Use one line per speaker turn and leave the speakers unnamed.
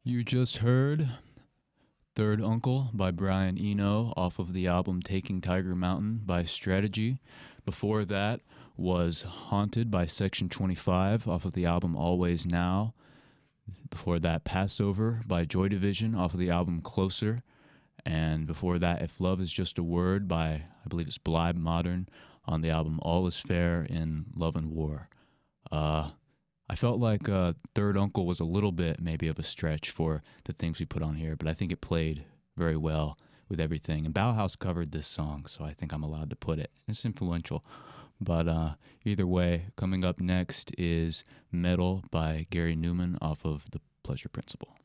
You just heard Third Uncle by Brian Eno off of the album Taking Tiger Mountain by Strategy. Before that was Haunted by Section 25 off of the album Always Now. Before that, Passover by Joy Division off of the album Closer. And before that, If Love Is Just a Word by, I believe it's Blybe Modern on the album All Is Fair in Love and War. I felt like Third Uncle was a little bit maybe of a stretch for the things we put on here, but I think it played very well with everything. And Bauhaus covered this song, so I think I'm allowed to put it. It's influential. But either way, coming up next is Metal by Gary Newman off of The Pleasure Principle.